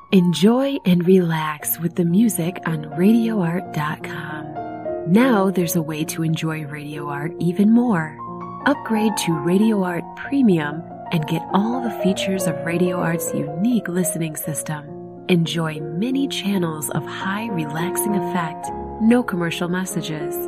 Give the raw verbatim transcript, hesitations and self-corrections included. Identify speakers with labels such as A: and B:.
A: Enjoy and relax with the music on radio art dot com. Now there's a way to enjoy Radio Art even more. Upgrade to Radio Art Premium and get all the features of Radio Art's unique listening system. Enjoy many channels of high relaxing effect, no commercial messages,